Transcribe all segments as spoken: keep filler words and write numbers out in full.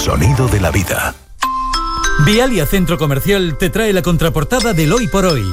sonido de la vida. Vialia Centro Comercial te trae la contraportada del Hoy por Hoy.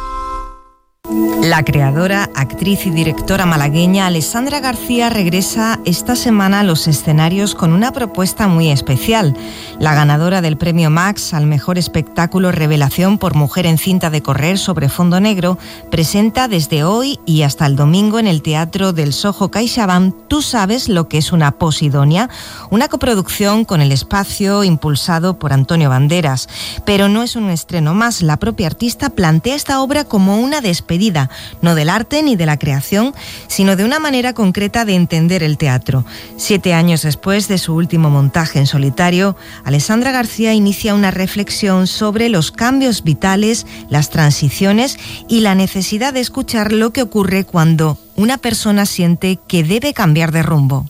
La creadora, actriz y directora malagueña Alessandra García regresa esta semana a los escenarios con una propuesta muy especial. La ganadora del premio Max al mejor espectáculo Revelación por mujer en cinta de correr sobre fondo negro presenta desde hoy y hasta el domingo en el Teatro del Soho CaixaBank Tú sabes lo que es una posidonia, una coproducción con El Espacio impulsado por Antonio Banderas. Pero no es un estreno más, la propia artista plantea esta obra como una despedida, no del arte ni de la creación, sino de una manera concreta de entender el teatro. Siete años después de su último montaje en solitario, Alessandra García inicia una reflexión sobre los cambios vitales, las transiciones y la necesidad de escuchar lo que ocurre cuando una persona siente que debe cambiar de rumbo.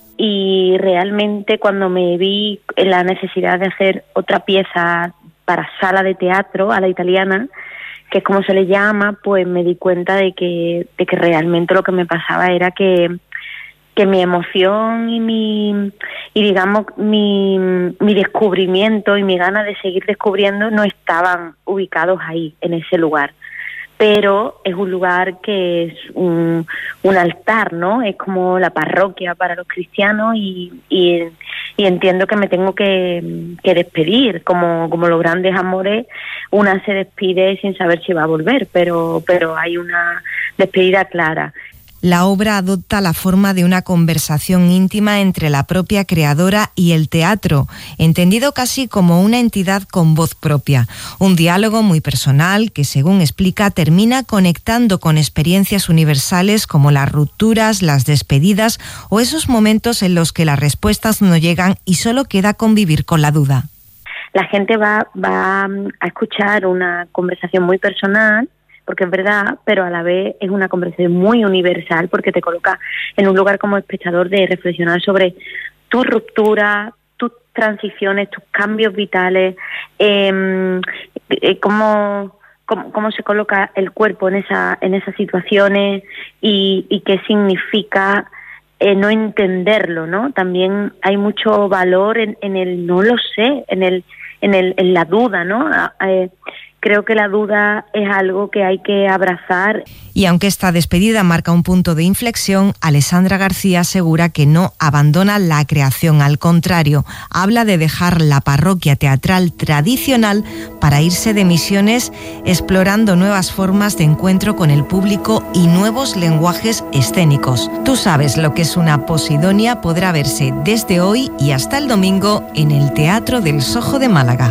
Y realmente cuando me vi en la necesidad de hacer otra pieza para sala de teatro a la italiana, que es como se le llama, pues me di cuenta de que de que realmente lo que me pasaba era que que mi emoción y mi y digamos mi mi descubrimiento y mi ganas de seguir descubriendo no estaban ubicados ahí, en ese lugar. Pero es un lugar que es un, un altar, ¿no? Es como la parroquia para los cristianos y, y, y entiendo que me tengo que, que despedir, como, como los grandes amores, una se despide sin saber si va a volver, pero, pero hay una despedida clara. La obra adopta la forma de una conversación íntima entre la propia creadora y el teatro, entendido casi como una entidad con voz propia. Un diálogo muy personal que, según explica, termina conectando con experiencias universales como las rupturas, las despedidas o esos momentos en los que las respuestas no llegan y solo queda convivir con la duda. La gente va, va a escuchar una conversación muy personal, porque es verdad, pero a la vez es una conversación muy universal porque te coloca en un lugar como espectador de reflexionar sobre tu ruptura, tus transiciones, tus cambios vitales, eh, eh, cómo, cómo, cómo se coloca el cuerpo en esa en esas situaciones y, y qué significa eh, no entenderlo, ¿no? También hay mucho valor en, en el no lo sé, en el en el en la duda, ¿no? Eh, Creo que la duda es algo que hay que abrazar. Y aunque esta despedida marca un punto de inflexión, Alessandra García asegura que no abandona la creación. Al contrario, habla de dejar la parroquia teatral tradicional para irse de misiones, explorando nuevas formas de encuentro con el público y nuevos lenguajes escénicos. Tú sabes lo que es una posidonia podrá verse desde hoy y hasta el domingo en el Teatro del Soho de Málaga.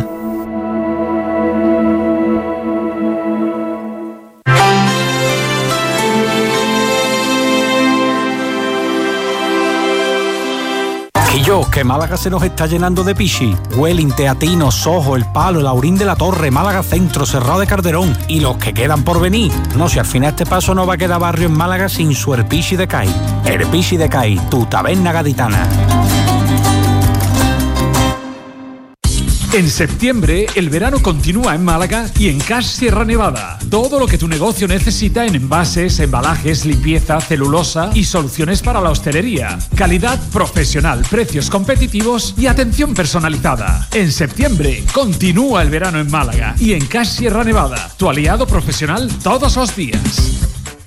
Yo, que Málaga se nos está llenando de pichi. Welling, Teatino, Soho, El Palo, El Aurín de la Torre, Málaga Centro, Serrao de Calderón y los que quedan por venir. No, si al final este paso no va a quedar barrio en Málaga sin su Erpichi de Cai. Erpichi de Cai, tu taberna gaditana. En septiembre, el verano continúa en Málaga y en Cash Sierra Nevada. Todo lo que tu negocio necesita en envases, embalajes, limpieza, celulosa y soluciones para la hostelería. Calidad profesional, precios competitivos y atención personalizada. En septiembre, continúa el verano en Málaga y en Cash Sierra Nevada, tu aliado profesional todos los días.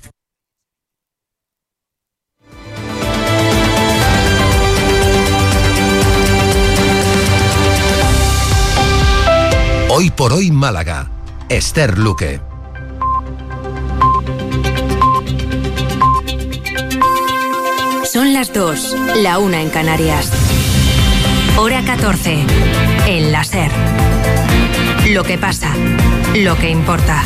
Hoy por hoy Málaga. Esther Luque. Son las dos, la una en Canarias. Hora catorce, en la SER. Lo que pasa, lo que importa.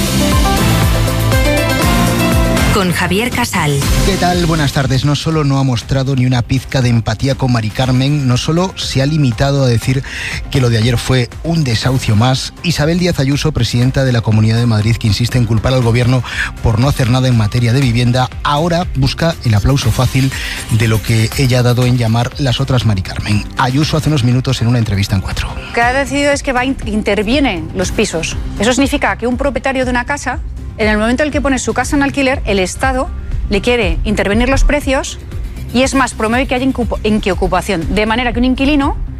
Con Javier Casal. ¿Qué tal? Buenas tardes. No solo no ha mostrado ni una pizca de empatía con Mari Carmen, no solo se ha limitado a decir que lo de ayer fue un desahucio más. Isabel Díaz Ayuso, presidenta de la Comunidad de Madrid, que insiste en culpar al gobierno por no hacer nada en materia de vivienda, ahora busca el aplauso fácil de lo que ella ha dado en llamar las otras Mari Carmen. Ayuso hace unos minutos en una entrevista en Cuatro. Lo que ha decidido es que va interviene los pisos. Eso significa que un propietario de una casa, en el momento en el que pone su casa en alquiler, el Estado le quiere intervenir los precios y es más, promueve que haya incubación, de manera que un inquilino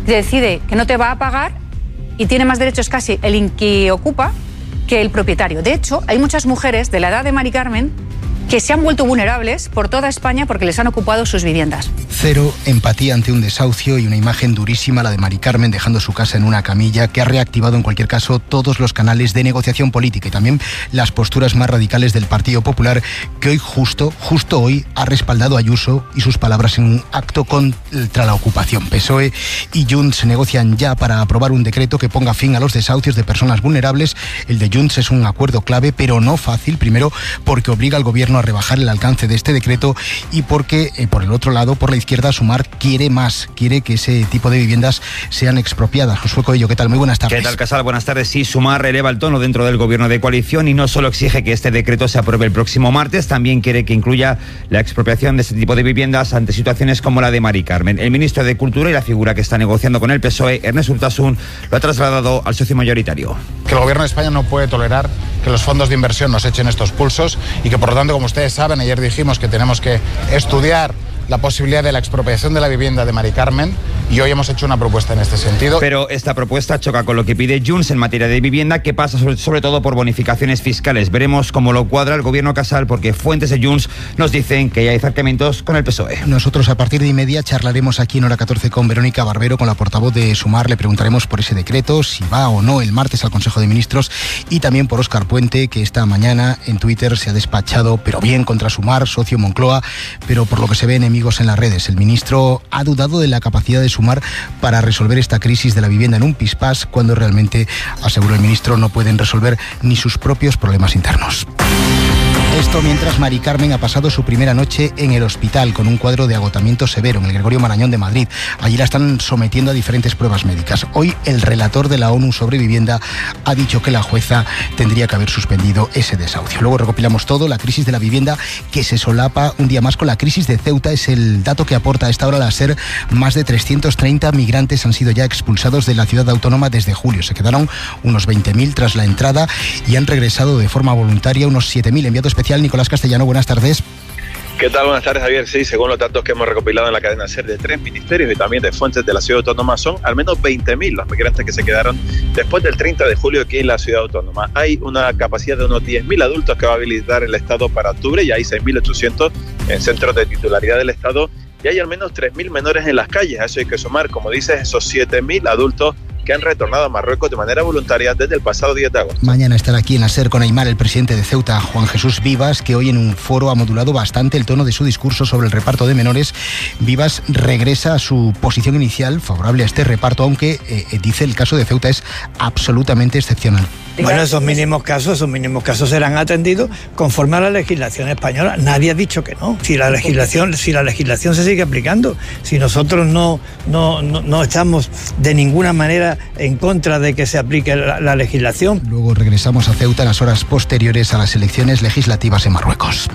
decide que no te va a pagar y tiene más derechos casi el que ocupa que el propietario. De hecho, hay muchas mujeres de la edad de Mari Carmen que se han vuelto vulnerables por toda España porque les han ocupado sus viviendas. Cero empatía ante un desahucio y una imagen durísima, la de Mari Carmen dejando su casa en una camilla, que ha reactivado en cualquier caso todos los canales de negociación política y también las posturas más radicales del Partido Popular, que hoy justo, justo hoy ha respaldado a Ayuso y sus palabras en un acto contra la ocupación. P S O E y Junts negocian ya para aprobar un decreto que ponga fin a los desahucios de personas vulnerables. El de Junts es un acuerdo clave, pero no fácil, primero porque obliga al gobierno a rebajar el alcance de este decreto y porque, eh, por el otro lado, por la izquierda, Sumar quiere más, quiere que ese tipo de viviendas sean expropiadas. Josué Coello, ¿qué tal? Muy buenas tardes. ¿Qué tal, Casal? Buenas tardes. Sí, Sumar eleva el tono dentro del gobierno de coalición y no solo exige que este decreto se apruebe el próximo martes, también quiere que incluya la expropiación de este tipo de viviendas ante situaciones como la de Mari Carmen. El ministro de Cultura y la figura que está negociando con el P S O E, Ernest Urtasun, lo ha trasladado al socio mayoritario. Que el gobierno de España no puede tolerar que los fondos de inversión nos echen estos pulsos y que, por lo tanto, como ustedes saben, ayer dijimos que tenemos que estudiar la posibilidad de la expropiación de la vivienda de Mari Carmen y hoy hemos hecho una propuesta en este sentido. Pero esta propuesta choca con lo que pide Junts en materia de vivienda, que pasa sobre, sobre todo por bonificaciones fiscales. Veremos cómo lo cuadra el gobierno Casal, porque fuentes de Junts nos dicen que ya hay acercamientos con el P S O E. Nosotros a partir de y media charlaremos aquí en Hora catorce con Verónica Barbero, con la portavoz de Sumar. Le preguntaremos por ese decreto, si va o no el martes al Consejo de Ministros, y también por Óscar Puente, que esta mañana en Twitter se ha despachado, pero bien, contra Sumar, socio Moncloa, pero por lo que se ve enemigos en las redes. El ministro ha dudado de la capacidad de Sumar para resolver esta crisis de la vivienda en un pispás, cuando realmente, aseguró el ministro, no pueden resolver ni sus propios problemas internos. Esto mientras Mari Carmen ha pasado su primera noche en el hospital con un cuadro de agotamiento severo en el Gregorio Marañón de Madrid. Allí la están sometiendo a diferentes pruebas médicas. Hoy el relator de la ONU sobre vivienda ha dicho que la jueza tendría que haber suspendido ese desahucio. Luego recopilamos todo, la crisis de la vivienda que se solapa un día más con la crisis de Ceuta. Es el dato que aporta a esta hora la SER. Más de trescientos treinta migrantes han sido ya expulsados de la ciudad autónoma desde julio. Se quedaron unos veinte mil tras la entrada y han regresado de forma voluntaria unos siete mil. Enviado especial Nicolás Castellano, buenas tardes. ¿Qué tal? Buenas tardes, Javier. Sí, según los datos que hemos recopilado en la cadena SER de tres ministerios y también de fuentes de la ciudad autónoma, son al menos veinte mil los migrantes que se quedaron después del treinta de julio aquí en la ciudad autónoma. Hay una capacidad de unos diez mil adultos que va a habilitar el Estado para octubre y hay seis mil ochocientos en centros de titularidad del Estado y hay al menos tres mil menores en las calles. A eso hay que sumar, como dices, esos siete mil adultos que han retornado a Marruecos de manera voluntaria desde el pasado diez de agosto. Mañana estará aquí en la SER con Aimar el presidente de Ceuta, Juan Jesús Vivas, que hoy en un foro ha modulado bastante el tono de su discurso sobre el reparto de menores. Vivas regresa a su posición inicial favorable a este reparto, aunque eh, dice el caso de Ceuta es absolutamente excepcional. Bueno, esos mínimos casos, esos mínimos casos serán atendidos conforme a la legislación española. Nadie ha dicho que no. Si la legislación, si la legislación se sigue aplicando, si nosotros no, no, no, no estamos de ninguna manera en contra de que se aplique la, la legislación. Luego regresamos a Ceuta en las horas posteriores a las elecciones legislativas en Marruecos.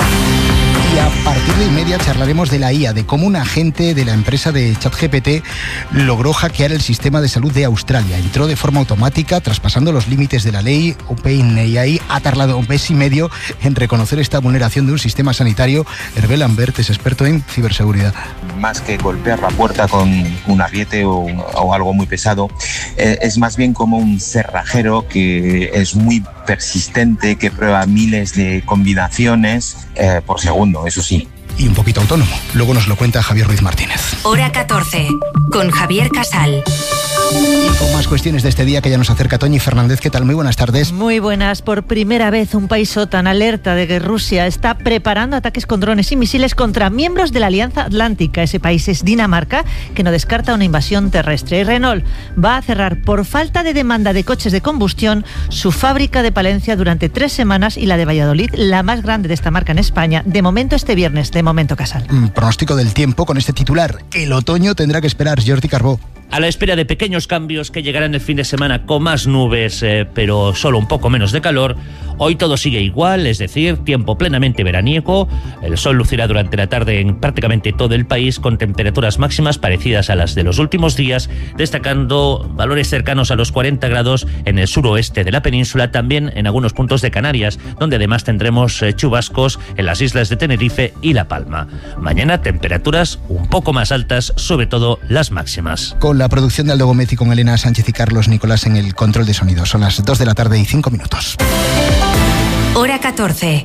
Y a partir de y media charlaremos de la I A, de cómo un agente de la empresa de ChatGPT logró hackear el sistema de salud de Australia. Entró de forma automática, traspasando los límites de la ley. OpenAI ha tardado un mes y medio en reconocer esta vulneración de un sistema sanitario. Hervé Lambert es experto en ciberseguridad. Más que golpear la puerta con un ariete o, o algo muy pesado, eh, es más bien como un cerrajero que es muy persistente, que prueba miles de combinaciones eh, por segundo, eso sí. Y un poquito autónomo. Luego nos lo cuenta Javier Ruiz Martínez. Hora catorce, con Javier Casal. Y con más cuestiones de este día que ya nos acerca Toñi Fernández. ¿Qué tal? Muy buenas tardes. Muy buenas. Por primera vez un país OTAN alerta de que Rusia está preparando ataques con drones y misiles contra miembros de la Alianza Atlántica. Ese país es Dinamarca, que no descarta una invasión terrestre. Y Renault va a cerrar por falta de demanda de coches de combustión su fábrica de Palencia durante tres semanas y la de Valladolid, la más grande de esta marca en España. De momento este viernes, de momento Casal. Mm, pronóstico del tiempo con este titular. El otoño tendrá que esperar. Jordi Carbó. A la espera de pequeños cambios que llegarán el fin de semana con más nubes, eh, pero solo un poco menos de calor, Hoy todo sigue igual, es decir, tiempo plenamente veraniego. El sol lucirá durante la tarde en prácticamente todo el país con temperaturas máximas parecidas a las de los últimos días, destacando valores cercanos a los cuarenta grados en el suroeste de la península, también en algunos puntos de Canarias, donde además tendremos eh, chubascos en las islas de Tenerife y La Palma. Mañana temperaturas un poco más altas, sobre todo las máximas. Con la producción de Aldo Gómez y con Elena Sánchez y Carlos Nicolás en el control de sonido. Son las dos de la tarde y cinco minutos. Hora catorce.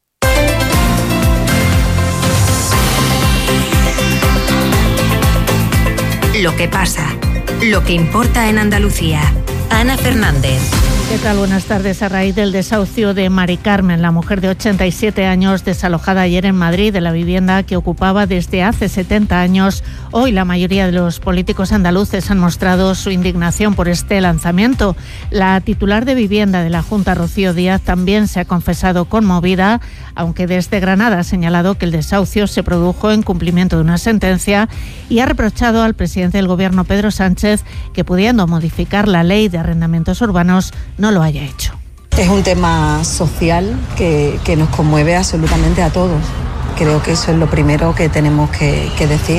Lo que pasa, lo que importa en Andalucía. Ana Fernández. ¿Qué tal? Buenas tardes. A raíz del desahucio de Mari Carmen, la mujer de ochenta y siete años desalojada ayer en Madrid de la vivienda que ocupaba desde hace setenta años, hoy la mayoría de los políticos andaluces han mostrado su indignación por este lanzamiento. La titular de vivienda de la Junta, Rocío Díaz, también se ha confesado conmovida, aunque desde Granada ha señalado que el desahucio se produjo en cumplimiento de una sentencia y ha reprochado al presidente del Gobierno, Pedro Sánchez, que pudiendo modificar la ley de arrendamientos urbanos, no lo haya hecho. Es un tema social que, que nos conmueve absolutamente a todos. Creo que eso es lo primero que tenemos que, que decir.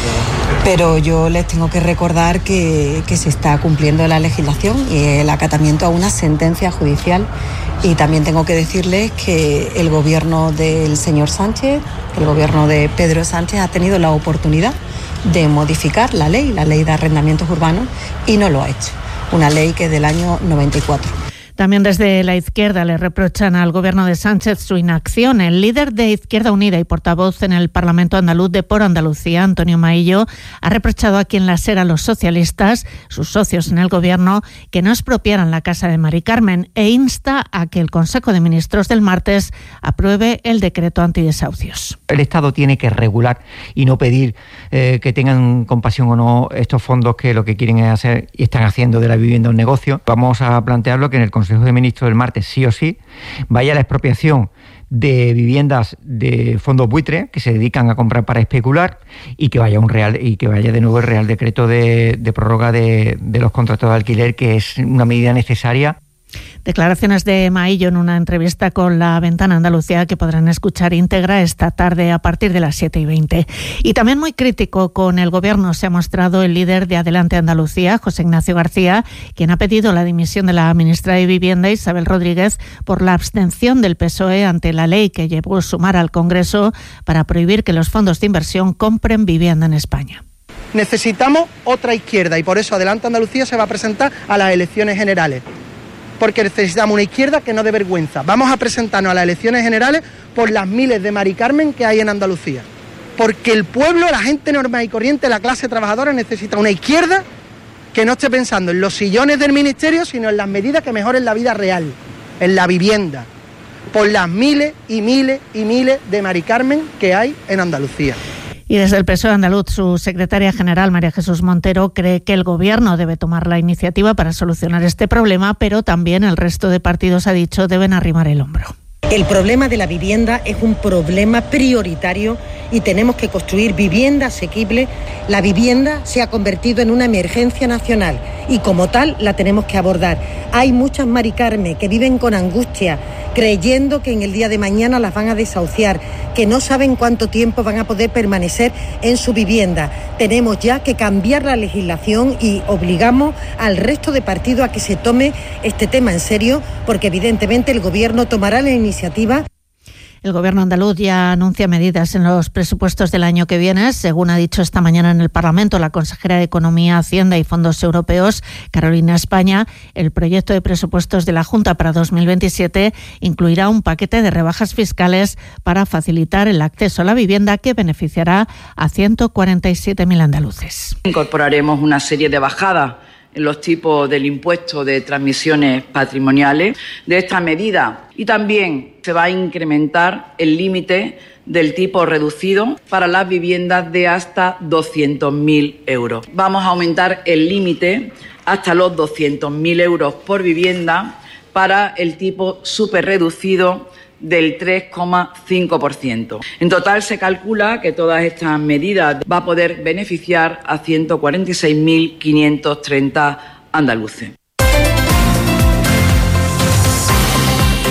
Pero yo les tengo que recordar que, que se está cumpliendo la legislación y el acatamiento a una sentencia judicial. Y también tengo que decirles que el gobierno del señor Sánchez, el gobierno de Pedro Sánchez, ha tenido la oportunidad de modificar la ley, la ley de arrendamientos urbanos, y no lo ha hecho. Una ley que es del año noventa y cuatro. También desde la izquierda le reprochan al gobierno de Sánchez su inacción. El líder de Izquierda Unida y portavoz en el Parlamento andaluz de Por Andalucía, Antonio Maillo, ha reprochado aquí en la SER a los socialistas, sus socios en el gobierno, que no expropiaran la casa de Mari Carmen e insta a que el Consejo de Ministros del martes apruebe el decreto antidesahucios. El Estado tiene que regular y no pedir eh, que tengan compasión o no estos fondos que lo que quieren es hacer y están haciendo de la vivienda un negocio. Vamos a plantearlo que en el Consejo Consejo de Ministros del martes sí o sí vaya la expropiación de viviendas de fondos buitre que se dedican a comprar para especular y que vaya un real y que vaya de nuevo el Real Decreto de, de prórroga de, de los contratos de alquiler, que es una medida necesaria. Declaraciones de Maillo en una entrevista con La Ventana Andalucía que podrán escuchar íntegra esta tarde a partir de las siete y veinte. Y también muy crítico con el Gobierno se ha mostrado el líder de Adelante Andalucía, José Ignacio García, quien ha pedido la dimisión de la ministra de Vivienda, Isabel Rodríguez, por la abstención del P S O E ante la ley que llevó Sumar al Congreso para prohibir que los fondos de inversión compren vivienda en España. Necesitamos otra izquierda y por eso Adelante Andalucía se va a presentar a las elecciones generales. Porque necesitamos una izquierda que no dé vergüenza. Vamos a presentarnos a las elecciones generales por las miles de Mari Carmen que hay en Andalucía. Porque el pueblo, la gente normal y corriente, la clase trabajadora necesita una izquierda que no esté pensando en los sillones del ministerio, sino en las medidas que mejoren la vida real, en la vivienda, por las miles y miles y miles de Mari Carmen que hay en Andalucía. Y desde el P S O E andaluz, su secretaria general, María Jesús Montero, cree que el Gobierno debe tomar la iniciativa para solucionar este problema, pero también el resto de partidos, ha dicho, deben arrimar el hombro. El problema de la vivienda es un problema prioritario y tenemos que construir vivienda asequible. La vivienda se ha convertido en una emergencia nacional y como tal la tenemos que abordar. Hay muchas Mari Carmen que viven con angustia, creyendo que en el día de mañana las van a desahuciar, que no saben cuánto tiempo van a poder permanecer en su vivienda. Tenemos ya que cambiar la legislación y obligamos al resto de partidos a que se tome este tema en serio, porque evidentemente el Gobierno tomará la iniciativa. El Gobierno andaluz ya anuncia medidas en los presupuestos del año que viene. Según ha dicho esta mañana en el Parlamento la consejera de Economía, Hacienda y Fondos Europeos, Carolina España, el proyecto de presupuestos de la Junta para dos mil veintisiete incluirá un paquete de rebajas fiscales para facilitar el acceso a la vivienda que beneficiará a ciento cuarenta y siete mil andaluces. Incorporaremos una serie de bajadas en los tipos del impuesto de transmisiones patrimoniales de esta medida y también se va a incrementar el límite del tipo reducido para las viviendas de hasta doscientos mil euros. Vamos a aumentar el límite hasta los doscientos mil euros por vivienda para el tipo superreducido del tres coma cinco por ciento. En total se calcula que todas estas medidas va a poder beneficiar a ciento cuarenta y seis mil quinientos treinta andaluces.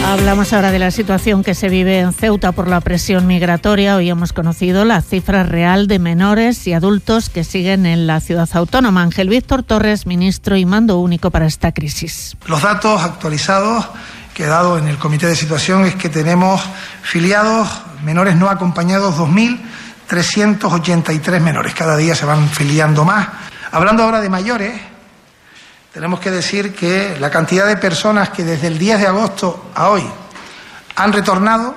Hablamos ahora de la situación que se vive en Ceuta por la presión migratoria. Hoy hemos conocido la cifra real de menores y adultos que siguen en la ciudad autónoma. Ángel Víctor Torres, ministro y mando único para esta crisis. Los datos actualizados que he dado en el comité de situación es que tenemos filiados menores no acompañados dos mil trescientos ochenta y tres menores. Cada día se van filiando más. Hablando ahora de mayores, tenemos que decir que la cantidad de personas que desde el diez de agosto a hoy han retornado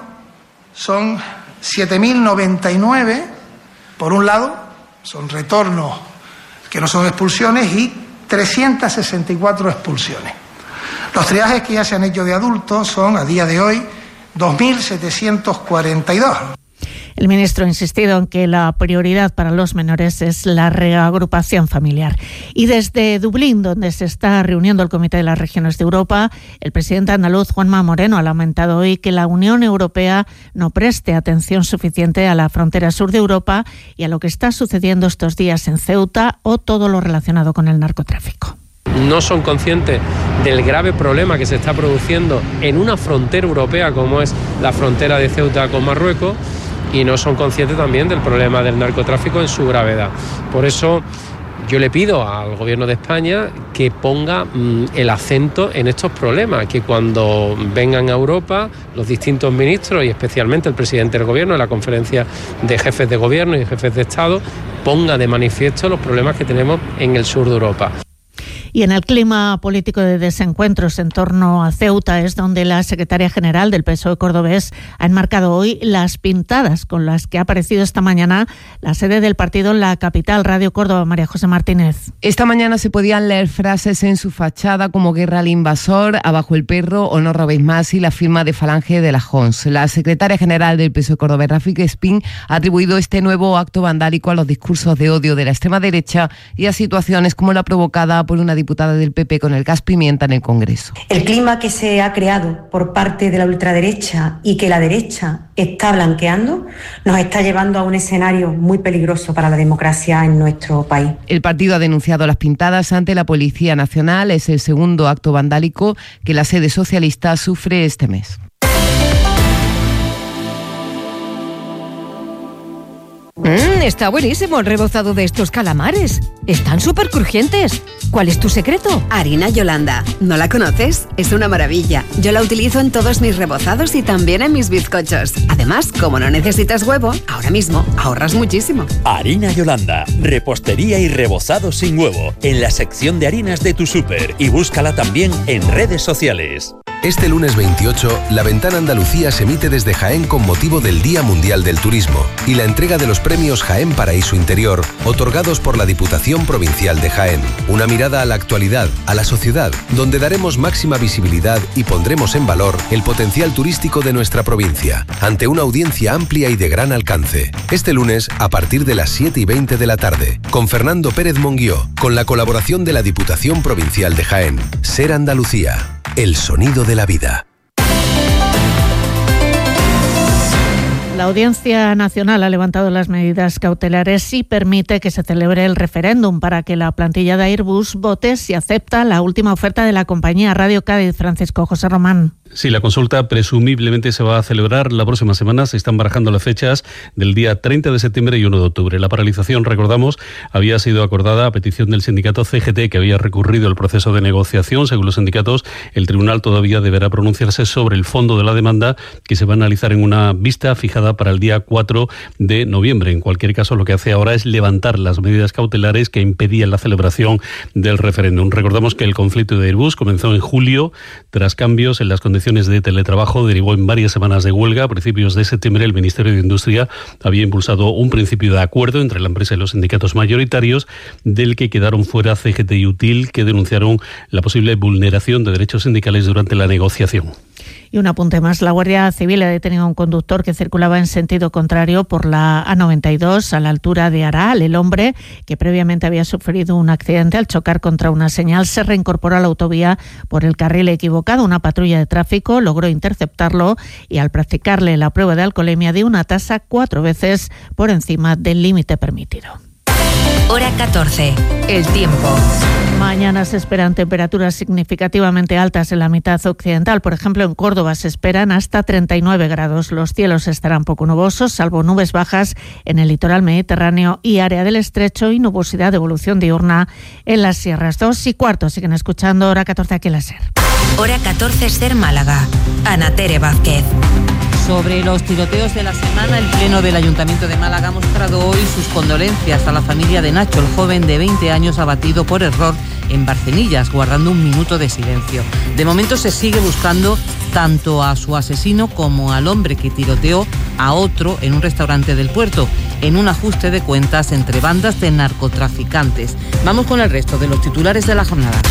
son siete mil noventa y nueve, por un lado, son retornos que no son expulsiones, y trescientas sesenta y cuatro expulsiones. Los triajes que ya se han hecho de adultos son, a día de hoy, dos mil setecientos cuarenta y dos. El ministro ha insistido en que la prioridad para los menores es la reagrupación familiar. Y desde Dublín, donde se está reuniendo el Comité de las Regiones de Europa, el presidente andaluz Juanma Moreno ha lamentado hoy que la Unión Europea no preste atención suficiente a la frontera sur de Europa y a lo que está sucediendo estos días en Ceuta o todo lo relacionado con el narcotráfico. No son conscientes del grave problema que se está produciendo en una frontera europea como es la frontera de Ceuta con Marruecos, y no son conscientes también del problema del narcotráfico en su gravedad. Por eso yo le pido al Gobierno de España que ponga mmm, el acento en estos problemas, que cuando vengan a Europa los distintos ministros y especialmente el presidente del Gobierno en la conferencia de jefes de Gobierno y jefes de Estado ponga de manifiesto los problemas que tenemos en el sur de Europa. Y en el clima político de desencuentros en torno a Ceuta es donde la secretaria general del P S O E cordobés ha enmarcado hoy las pintadas con las que ha aparecido esta mañana la sede del partido en la capital. Radio Córdoba, María José Martínez. Esta mañana se podían leer frases en su fachada como "Guerra al invasor", "Abajo el perro" o "No robéis más" y la firma de Falange de la Jons. La secretaria general del P S O E cordobés, Rafik Espín, ha atribuido este nuevo acto vandálico a los discursos de odio de la extrema derecha y a situaciones como la provocada por una diputada del P P con el gas pimienta en el Congreso. El clima que se ha creado por parte de la ultraderecha y que la derecha está blanqueando nos está llevando a un escenario muy peligroso para la democracia en nuestro país. El partido ha denunciado las pintadas ante la Policía Nacional. Es el segundo acto vandálico que la sede socialista sufre este mes. Mmm, está buenísimo el rebozado de estos calamares. Están súper crujientes. ¿Cuál es tu secreto? Harina Yolanda. ¿No la conoces? Es una maravilla. Yo la utilizo en todos mis rebozados y también en mis bizcochos. Además, como no necesitas huevo, ahora mismo ahorras muchísimo. Harina Yolanda. Repostería y rebozado sin huevo. En la sección de harinas de tu súper. Y búscala también en redes sociales. Este lunes veintiocho, La Ventana Andalucía se emite desde Jaén con motivo del Día Mundial del Turismo y la entrega de los premios Jaén Paraíso Interior, otorgados por la Diputación Provincial de Jaén. Una mirada a la actualidad, a la sociedad, donde daremos máxima visibilidad y pondremos en valor el potencial turístico de nuestra provincia, ante una audiencia amplia y de gran alcance. Este lunes, a partir de las siete y veinte de la tarde, con Fernando Pérez Monguió, con la colaboración de la Diputación Provincial de Jaén. Ser Andalucía. El sonido de la vida. La Audiencia Nacional ha levantado las medidas cautelares y permite que se celebre el referéndum para que la plantilla de Airbus vote si acepta la última oferta de la compañía. Radio Cádiz, Francisco José Román. Sí, la consulta presumiblemente se va a celebrar la próxima semana. Se están barajando las fechas del día treinta de septiembre y uno de octubre. La paralización, recordamos, había sido acordada a petición del sindicato C G T, que había recurrido el proceso de negociación. Según los sindicatos, el tribunal todavía deberá pronunciarse sobre el fondo de la demanda, que se va a analizar en una vista fijada para el día cuatro de noviembre. En cualquier caso, lo que hace ahora es levantar las medidas cautelares que impedían la celebración del referéndum. Recordamos que el conflicto de Airbus comenzó en julio, tras cambios en las condiciones de teletrabajo, derivó en varias semanas de huelga. A principios de septiembre, el Ministerio de Industria había impulsado un principio de acuerdo entre la empresa y los sindicatos mayoritarios, del que quedaron fuera C G T y UTIL, que denunciaron la posible vulneración de derechos sindicales durante la negociación. Y un apunte más, la Guardia Civil ha detenido a un conductor que circulaba en sentido contrario por la A noventa y dos a la altura de Aral. El hombre, que previamente había sufrido un accidente al chocar contra una señal, se reincorporó a la autovía por el carril equivocado. Una patrulla de tráfico logró interceptarlo y, al practicarle la prueba de alcoholemia, dio una tasa cuatro veces por encima del límite permitido. Hora catorce. El tiempo. Mañana se esperan temperaturas significativamente altas en la mitad occidental. Por ejemplo, en Córdoba se esperan hasta treinta y nueve grados. Los cielos estarán poco nubosos, salvo nubes bajas en el litoral mediterráneo y área del estrecho, y nubosidad de evolución diurna en las sierras. Dos y cuarto, siguen escuchando Hora catorce aquí en la SER. Hora catorce, SER Málaga. Ana Tere Vázquez. Sobre los tiroteos de la semana, el Pleno del Ayuntamiento de Málaga ha mostrado hoy sus condolencias a la familia de Nacho, el joven de veinte años abatido por error en Barcenillas, guardando un minuto de silencio. De momento se sigue buscando tanto a su asesino como al hombre que tiroteó a otro en un restaurante del puerto, en un ajuste de cuentas entre bandas de narcotraficantes. Vamos con el resto de los titulares de la jornada.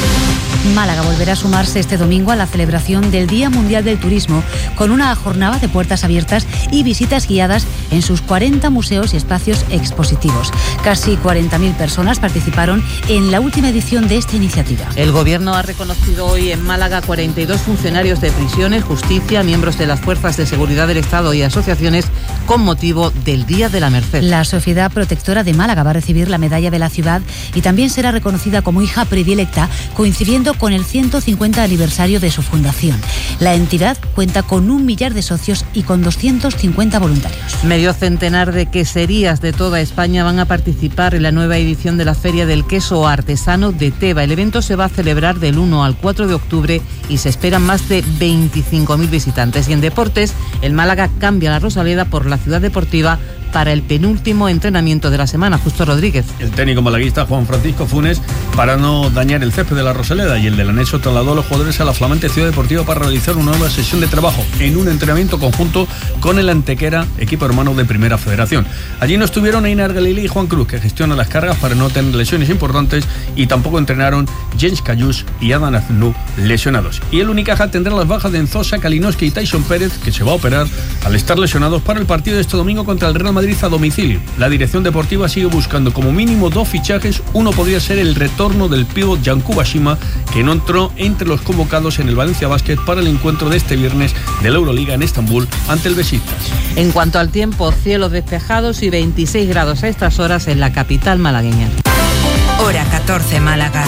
Málaga volverá a sumarse este domingo a la celebración del Día Mundial del Turismo, con una jornada de puertas abiertas y visitas guiadas en sus cuarenta museos y espacios expositivos. Casi cuarenta mil personas participaron en la última edición de esta iniciativa. El Gobierno ha reconocido hoy en Málaga cuarenta y dos funcionarios de prisiones, justicia, miembros de las Fuerzas de Seguridad del Estado y asociaciones con motivo del Día de la Merced. La Sociedad Protectora de Málaga va a recibir la medalla de la ciudad y también será reconocida como hija predilecta, coincidiendo con el ciento cincuenta aniversario de su fundación. La entidad cuenta con un millar de socios y con doscientos cincuenta voluntarios. Medio centenar de queserías de toda España van a participar en la nueva edición de la Feria del Queso Artesano de Teba. El evento se va a celebrar del uno al cuatro de octubre y se esperan más de veinticinco mil visitantes. Y en deportes, el Málaga cambia la Rosaleda por la Ciudad Deportiva para el penúltimo entrenamiento de la semana. Justo Rodríguez. El técnico malaguista Juan Francisco Funes, para no dañar el césped de la Rosaleda y el del anexo, trasladó a los jugadores a la flamante Ciudad Deportiva para realizar una nueva sesión de trabajo en un entrenamiento conjunto con el Antequera, equipo hermano de Primera Federación. Allí no estuvieron Einar Galilei y Juan Cruz, que gestionan las cargas para no tener lesiones importantes, y tampoco entrenaron Jens Cayús y Adam Aznu, lesionados. Y el Unicaja tendrá las bajas de Enzosa, Kalinowski y Tyson Pérez, que se va a operar al estar lesionados, para el partido de este domingo contra el Real Madrid a domicilio. La dirección deportiva sigue buscando como mínimo dos fichajes. Uno podría ser el retorno del pívot Yankuba Shima, que no entró entre los convocados en el Valencia Basket para el encuentro de este viernes de la Euroliga en Estambul ante el Besiktas. En cuanto al tiempo, cielos despejados y veintiséis grados a estas horas en la capital malagueña. Hora catorce, Málaga.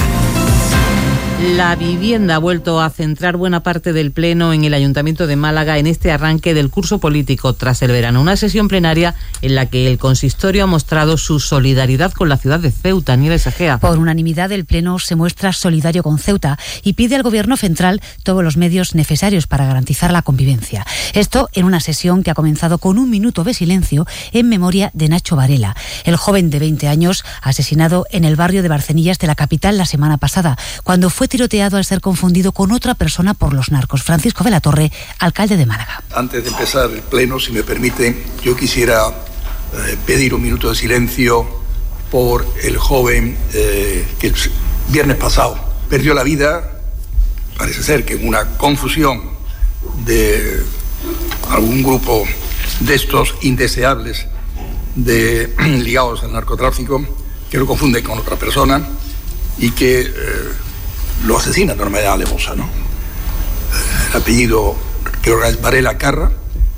La vivienda ha vuelto a centrar buena parte del pleno en el Ayuntamiento de Málaga en este arranque del curso político tras el verano. Una sesión plenaria en la que el consistorio ha mostrado su solidaridad con la ciudad de Ceuta. Nieves Egea. Por unanimidad, el pleno se muestra solidario con Ceuta y pide al Gobierno central todos los medios necesarios para garantizar la convivencia. Esto en una sesión que ha comenzado con un minuto de silencio en memoria de Nacho Varela, el joven de veinte años asesinado en el barrio de Barcenillas de la capital la semana pasada, cuando fue tiroteado al ser confundido con otra persona por los narcos. Francisco de la Torre, alcalde de Málaga. Antes de empezar el pleno, si me permite, yo quisiera eh, pedir un minuto de silencio por el joven eh, que el viernes pasado perdió la vida, parece ser que en una confusión de algún grupo de estos indeseables de, ligados al narcotráfico, que lo confunde con otra persona y que eh, lo asesina de una manera alevosa, ¿no? El apellido creo que es Varela Carra,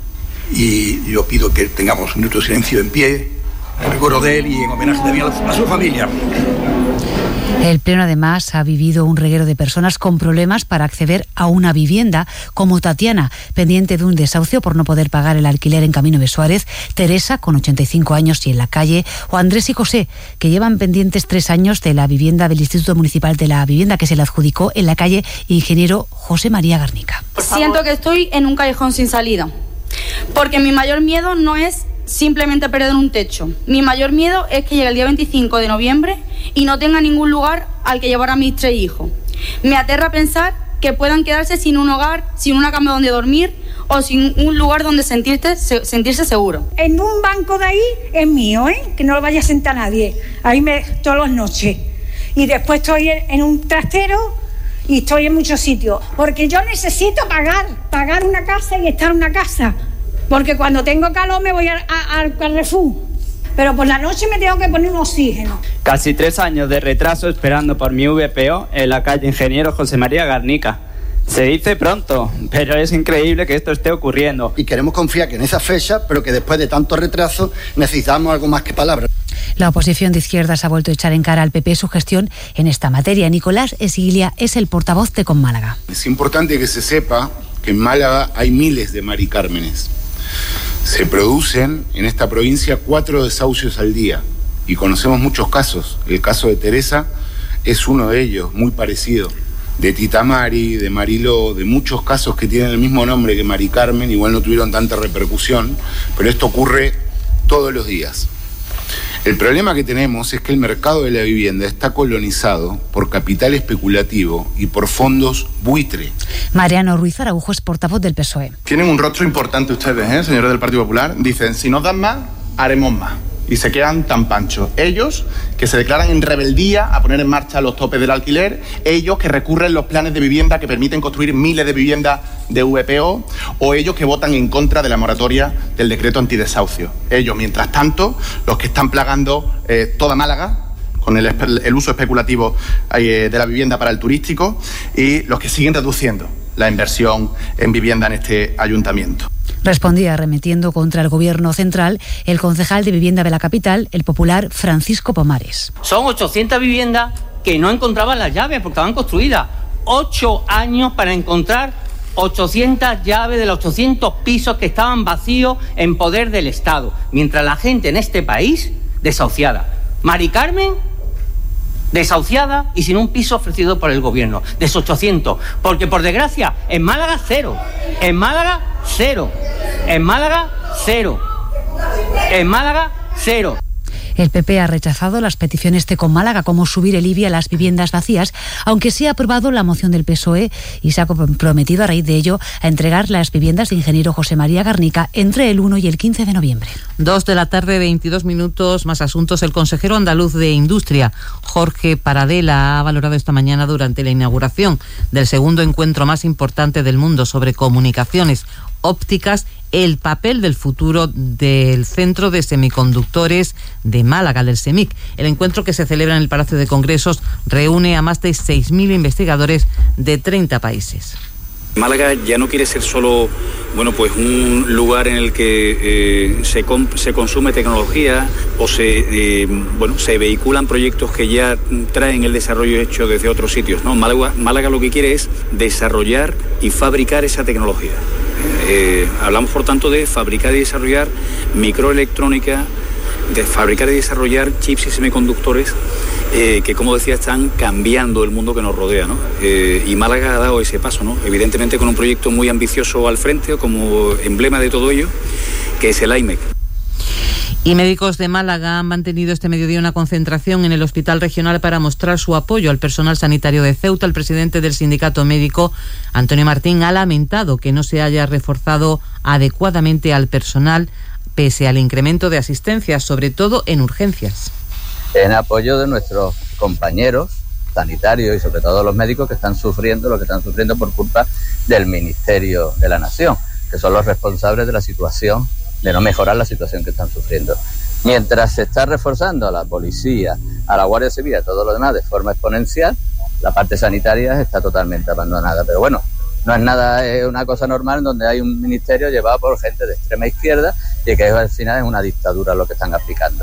y yo pido que tengamos un minuto de silencio en pie en recuerdo de él y en homenaje también a su familia. El pleno además ha vivido un reguero de personas con problemas para acceder a una vivienda, como Tatiana, pendiente de un desahucio por no poder pagar el alquiler en Camino de Suárez, Teresa, con ochenta y cinco años y en la calle, o Andrés y José, que llevan pendientes tres años de la vivienda del Instituto Municipal de la Vivienda, que se le adjudicó en la calle Ingeniero José María Garnica. Siento que estoy en un callejón sin salida, porque mi mayor miedo no es simplemente perder un techo. Mi mayor miedo es que llegue el día veinticinco de noviembre y no tenga ningún lugar al que llevar a mis tres hijos. Me aterra pensar que puedan quedarse sin un hogar, sin una cama donde dormir o sin un lugar donde sentirte, sentirse seguro. En un banco de ahí es mío, ¿eh? Que no lo vaya a sentar nadie. Ahí me todas las noches. Y después estoy en un trastero y estoy en muchos sitios. Porque yo necesito pagar, pagar una casa y estar en una casa. Porque cuando tengo calor me voy a, a, al Carrefour, pero por la noche me tengo que poner un oxígeno. Casi tres años de retraso esperando por mi V P O en la calle Ingeniero José María Garnica. Se dice pronto, pero es increíble que esto esté ocurriendo. Y queremos confiar que en esa fecha, pero que después de tanto retraso necesitamos algo más que palabras. La oposición de izquierdas ha vuelto a echar en cara al P P su gestión en esta materia. Nicolás Esiglia es el portavoz de Con Málaga. Es importante que se sepa que en Málaga hay miles de Mari Cármenes. Se producen en esta provincia cuatro desahucios al día y conocemos muchos casos. El caso de Teresa es uno de ellos, muy parecido. De Tita Mari, de Mariló, de muchos casos que tienen el mismo nombre que Mari Carmen, igual no tuvieron tanta repercusión, pero esto ocurre todos los días. El problema que tenemos es que el mercado de la vivienda está colonizado por capital especulativo y por fondos buitre. Mariano Ruiz Araujo es portavoz del P S O E. Tienen un rostro importante ustedes, ¿eh, señores del Partido Popular? Dicen, si nos dan más, haremos más. Y se quedan tan panchos. Ellos que se declaran en rebeldía a poner en marcha los topes del alquiler, ellos que recurren los planes de vivienda que permiten construir miles de viviendas de V P O, o ellos que votan en contra de la moratoria del decreto antidesahucio. Ellos, mientras tanto, los que están plagando eh, toda Málaga con el, el uso especulativo eh, de la vivienda para el turístico, y los que siguen reduciendo la inversión en vivienda en este ayuntamiento. Respondía arremetiendo contra el gobierno central el concejal de vivienda de la capital, el popular Francisco Pomares. Son ochocientas viviendas que no encontraban las llaves porque estaban construidas. Ocho años para encontrar ochocientas llaves de los ochocientos pisos que estaban vacíos en poder del Estado. Mientras la gente en este país desahuciada. Mari Carmen, desahuciada y sin un piso ofrecido por el gobierno. De esos ochocientos. Porque por desgracia, en Málaga cero. En Málaga cero. En Málaga cero. En Málaga cero. El P P ha rechazado las peticiones de Con Málaga, como subir el I B I a las viviendas vacías, aunque sí ha aprobado la moción del P S O E y se ha comprometido a raíz de ello a entregar las viviendas de ingeniero José María Garnica entre el uno y el quince de noviembre. Dos de la tarde, veintidós minutos, más asuntos. El consejero andaluz de Industria, Jorge Paradela, ha valorado esta mañana durante la inauguración del segundo encuentro más importante del mundo sobre comunicaciones ópticas el papel del futuro del Centro de Semiconductores de Málaga, del CEMIC. El encuentro, que se celebra en el Palacio de Congresos, reúne a más de seis mil investigadores de treinta países. Málaga ya no quiere ser solo, bueno, pues un lugar en el que eh, se, comp- se consume tecnología o se, eh, bueno, se vehiculan proyectos que ya traen el desarrollo hecho desde otros sitios, ¿no? Málaga, Málaga lo que quiere es desarrollar y fabricar esa tecnología. Eh, hablamos, por tanto, de fabricar y desarrollar microelectrónica, de fabricar y desarrollar chips y semiconductores eh, que, como decía, están cambiando el mundo que nos rodea, ¿no? Eh, y Málaga ha dado ese paso, ¿no? Evidentemente con un proyecto muy ambicioso al frente, como emblema de todo ello, que es el I M E C. Y médicos de Málaga han mantenido este mediodía una concentración en el Hospital Regional para mostrar su apoyo al personal sanitario de Ceuta. El presidente del sindicato médico, Antonio Martín, ha lamentado que no se haya reforzado adecuadamente al personal pese al incremento de asistencia, sobre todo en urgencias. En apoyo de nuestros compañeros sanitarios y sobre todo los médicos que están sufriendo lo que están sufriendo por culpa del Ministerio de la Nación, que son los responsables de la situación, de no mejorar la situación que están sufriendo. Mientras se está reforzando a la policía, a la Guardia Civil, a todo lo demás de forma exponencial, la parte sanitaria está totalmente abandonada. Pero bueno, no es nada, es una cosa normal en donde hay un ministerio llevado por gente de extrema izquierda y que al final es una dictadura lo que están aplicando.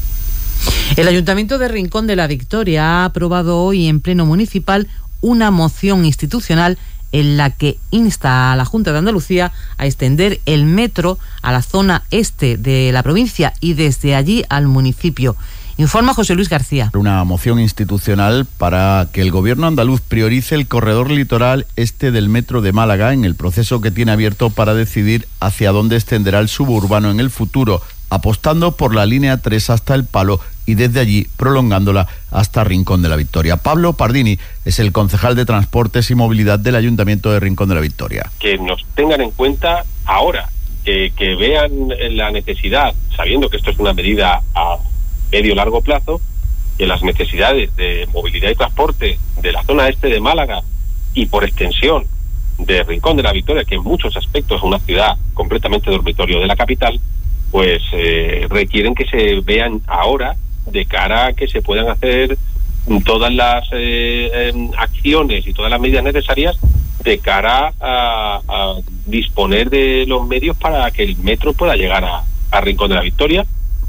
El Ayuntamiento de Rincón de la Victoria ha aprobado hoy en Pleno Municipal una moción institucional en la que insta a la Junta de Andalucía a extender el metro a la zona este de la provincia y desde allí al municipio. Informa José Luis García. Una moción institucional para que el gobierno andaluz priorice el corredor litoral este del metro de Málaga en el proceso que tiene abierto para decidir hacia dónde extenderá el suburbano en el futuro, apostando por la línea tres hasta El Palo y desde allí prolongándola hasta Rincón de la Victoria. Pablo Pardini es el concejal de Transportes y Movilidad del Ayuntamiento de Rincón de la Victoria. Que nos tengan en cuenta ahora, que, que vean la necesidad, sabiendo que esto es una medida a medio largo plazo, que las necesidades de movilidad y transporte de la zona este de Málaga y por extensión de Rincón de la Victoria, que en muchos aspectos es una ciudad completamente dormitorio de la capital, pues eh, requieren que se vean ahora de cara a que se puedan hacer todas las eh, eh, acciones y todas las medidas necesarias de cara a, a disponer de los medios para que el metro pueda llegar a, a Rincón de la Victoria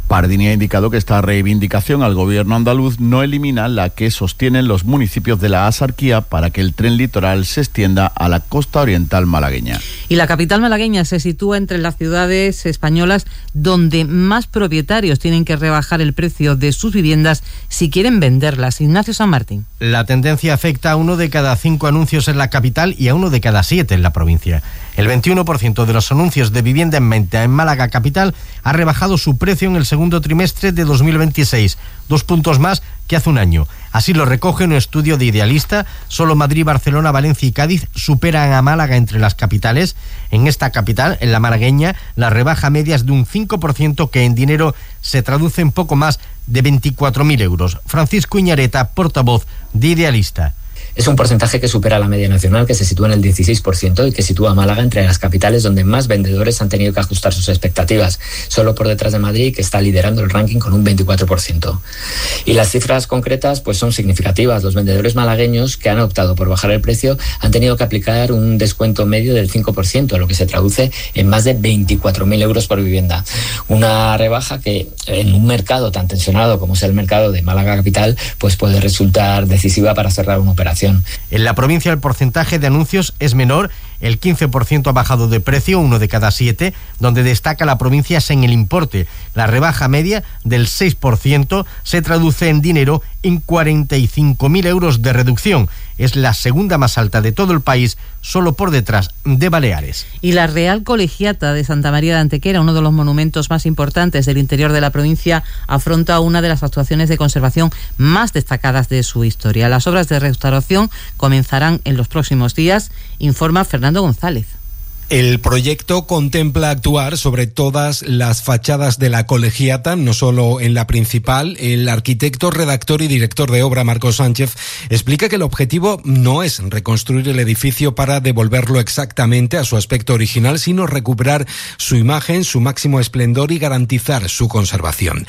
Pardini ha indicado que esta reivindicación al gobierno andaluz no elimina la que sostienen los municipios de la Axarquía para que el tren litoral se extienda a la costa oriental malagueña. Y la capital malagueña se sitúa entre las ciudades españolas donde más propietarios tienen que rebajar el precio de sus viviendas si quieren venderlas. Ignacio San Martín. La tendencia afecta a uno de cada cinco anuncios en la capital y a uno de cada siete en la provincia. El veintiuno por ciento de los anuncios de vivienda en venta en Málaga capital ha rebajado su precio en el segundo trimestre de dos mil veintiséis, dos puntos más que hace un año. Así lo recoge un estudio de Idealista. Solo Madrid, Barcelona, Valencia y Cádiz superan a Málaga entre las capitales. En esta capital, en la malagueña, la rebaja media es de un cinco por ciento que en dinero se traduce en poco más de veinticuatro mil euros. Francisco Iñareta, portavoz de Idealista. Es un porcentaje que supera la media nacional, que se sitúa en el dieciséis por ciento y que sitúa a Málaga entre las capitales donde más vendedores han tenido que ajustar sus expectativas, solo por detrás de Madrid, que está liderando el ranking con un veinticuatro por ciento. Y las cifras concretas pues son significativas. Los vendedores malagueños que han optado por bajar el precio han tenido que aplicar un descuento medio del cinco por ciento, lo que se traduce en más de veinticuatro mil euros por vivienda. Una rebaja que en un mercado tan tensionado como es el mercado de Málaga capital, pues puede resultar decisiva para cerrar una operación. En la provincia el porcentaje de anuncios es menor, el quince por ciento ha bajado de precio, uno de cada siete, donde destaca la provincia es en el importe. La rebaja media del seis por ciento se traduce en dinero en cuarenta y cinco mil euros de reducción. Es la segunda más alta de todo el país, solo por detrás de Baleares. Y la Real Colegiata de Santa María de Antequera, uno de los monumentos más importantes del interior de la provincia, afronta una de las actuaciones de conservación más destacadas de su historia. Las obras de restauración comenzarán en los próximos días, informa Fernando González. El proyecto contempla actuar sobre todas las fachadas de la colegiata, no solo en la principal. El arquitecto, redactor y director de obra, Marcos Sánchez, explica que el objetivo no es reconstruir el edificio para devolverlo exactamente a su aspecto original, sino recuperar su imagen, su máximo esplendor y garantizar su conservación.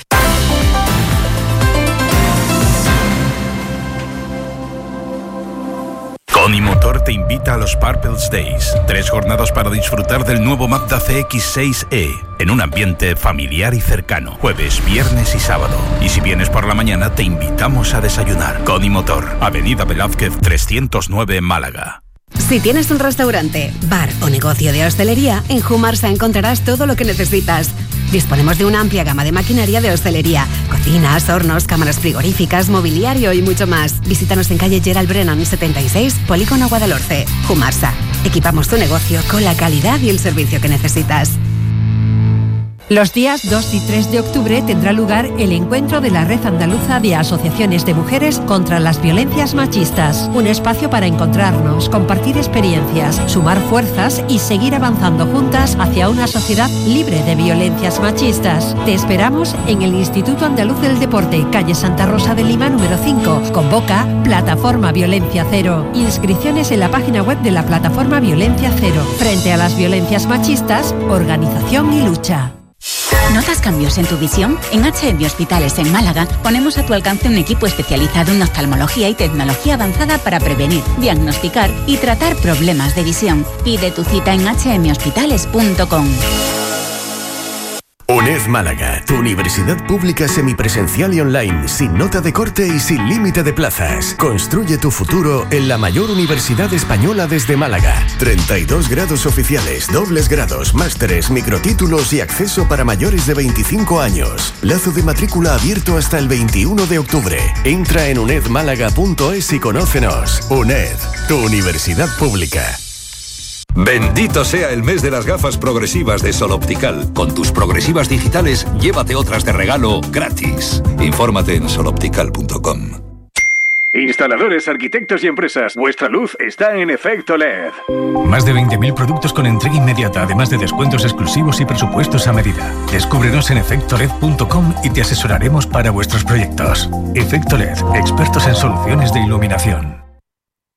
Unimotor te invita a los Purples Days, tres jornadas para disfrutar del nuevo Mazda C X seis E, en un ambiente familiar y cercano, jueves, viernes y sábado. Y si vienes por la mañana, te invitamos a desayunar. Unimotor, Avenida Velázquez trescientos nueve, Málaga. Si tienes un restaurante, bar o negocio de hostelería, en Humarsa encontrarás todo lo que necesitas. Disponemos de una amplia gama de maquinaria de hostelería, cocinas, hornos, cámaras frigoríficas, mobiliario y mucho más. Visítanos en calle Gerald Brennan setenta y seis, Polígono Guadalhorce. Humarsa. Equipamos tu negocio con la calidad y el servicio que necesitas. Los días dos y tres de octubre tendrá lugar el encuentro de la Red Andaluza de Asociaciones de Mujeres contra las Violencias Machistas. Un espacio para encontrarnos, compartir experiencias, sumar fuerzas y seguir avanzando juntas hacia una sociedad libre de violencias machistas. Te esperamos en el Instituto Andaluz del Deporte, calle Santa Rosa de Lima, número cinco. Convoca Plataforma Violencia Cero. Inscripciones en la página web de la Plataforma Violencia Cero. Frente a las violencias machistas, organización y lucha. ¿Notas cambios en tu visión? En H M Hospitales en Málaga ponemos a tu alcance un equipo especializado en oftalmología y tecnología avanzada para prevenir, diagnosticar y tratar problemas de visión. Pide tu cita en h m hospitales punto com. UNED Málaga, tu universidad pública semipresencial y online, sin nota de corte y sin límite de plazas. Construye tu futuro en la mayor universidad española desde Málaga. treinta y dos grados oficiales, dobles grados, másteres, microtítulos y acceso para mayores de veinticinco años. Plazo de matrícula abierto hasta el veintiuno de octubre. Entra en uned málaga punto es y conócenos. UNED, tu universidad pública. Bendito sea el mes de las gafas progresivas de Sol Optical. Con tus progresivas digitales, llévate otras de regalo gratis. Infórmate en sol optical punto com. Instaladores, arquitectos y empresas, vuestra luz está en Efecto L E D. Más de veinte mil productos con entrega inmediata, además de descuentos exclusivos y presupuestos a medida. Descúbrenos en efecto led punto com y te asesoraremos para vuestros proyectos. Efecto L E D, expertos en soluciones de iluminación.